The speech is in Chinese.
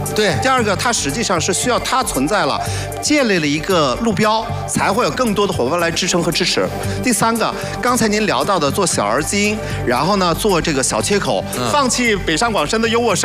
对。 第二个，它实际上是需要它存在了，建立了一个路标，才会有更多的伙伴来支撑和支持。第三个，刚才您聊到的做小而精，然后呢做这个小切口，放弃北上广深的优渥生